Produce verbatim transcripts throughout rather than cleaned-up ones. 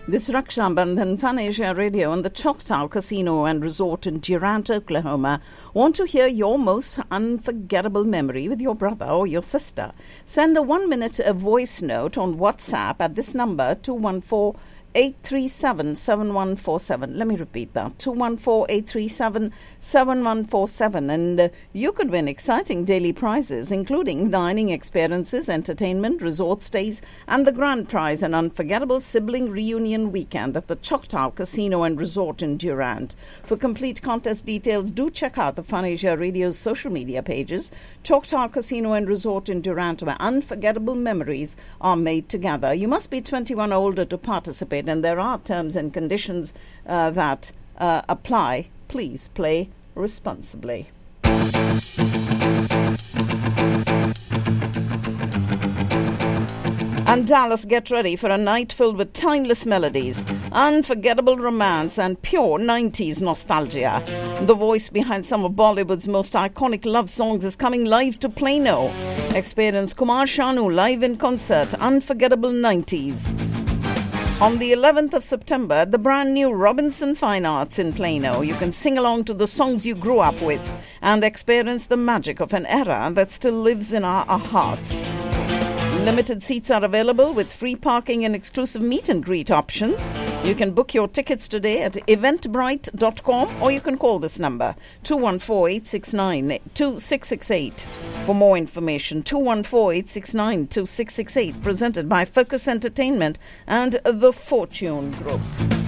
This Raksha Bandhan Fun Asia Radio and the Choctaw Casino and Resort in Durant, Oklahoma want to hear your most unforgettable memory with your brother or your sister. Send a one-minute voice note on WhatsApp at this number, two one four, eight three seven, seven one four seven. Let me repeat that, two one four, eight three seven, seven one four seven. And uh, you could win exciting daily prizes, including dining experiences, entertainment, resort stays, and the grand prize, an unforgettable sibling reunion weekend at the Choctaw Casino and Resort in Durant. For complete contest details, do check out the Fun Asia Radio's social media pages, Choctaw Casino and Resort in Durant, where unforgettable memories are made together. You must be twenty-one or older to participate, and there are terms and conditions uh, that uh, apply. Please play responsibly. And Dallas, get ready for a night filled with timeless melodies, unforgettable romance, and pure nineties nostalgia. The voice behind some of Bollywood's most iconic love songs is coming live to Plano. Experience Kumar Sanu live in concert, Unforgettable nineties. On the eleventh of September at the brand new Robinson Fine Arts in Plano, you can sing along to the songs you grew up with and experience the magic of an era that still lives in our, our hearts. Limited seats are available with free parking and exclusive meet and greet options. You can book your tickets today at eventbrite dot com, or you can call this number, two one four, eight six nine, two six six eight. For more information, two one four, eight six nine, two six six eight, presented by Focus Entertainment and the Fortune Group.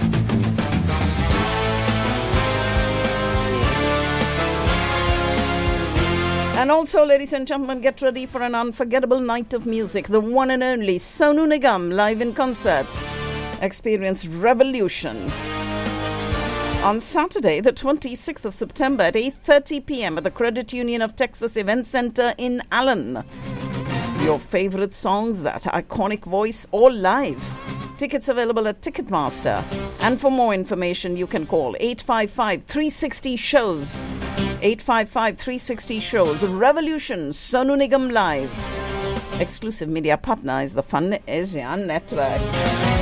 And also, ladies and gentlemen, get ready for an unforgettable night of music. The one and only Sonu Nigam live in concert. Experience Revolution on Saturday, the twenty-sixth of September at eight thirty p.m. at the Credit Union of Texas Event Center in Allen. Your favorite songs, that iconic voice, all live. Tickets available at Ticketmaster. And for more information, you can call eight five five, three six zero, shows. eight five five, three six zero, shows. Revolution, Sonu Nigam live. Exclusive media partner is the Fun Asia Network.